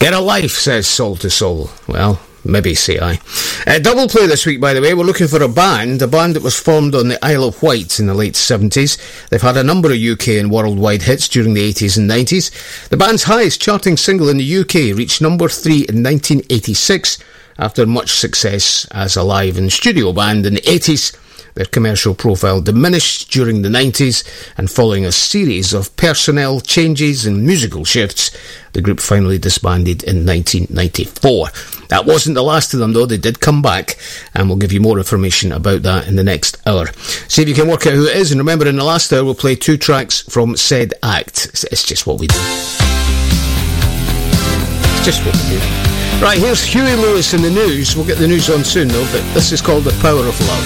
Get a life, says Soul to Soul. Well, maybe, say I. Double play this week, by the way. We're looking for a band that was formed on the Isle of Wight in the late 70s. They've had a number of UK and worldwide hits during the 80s and 90s. The band's highest charting single in the UK reached number 3 in 1986 after much success as a live and studio band in the 80s. Their commercial profile diminished during the 90s, and following a series of personnel changes and musical shifts, the group finally disbanded in 1994. That wasn't the last of them, though. They did come back, and we'll give you more information about that in the next hour. See if you can work out who it is, and remember, in the last hour, we'll play 2 tracks from said act. It's just what we do. It's just what we do. Right, here's Huey Lewis in the news. We'll get the news on soon, though, but this is called The Power of Love.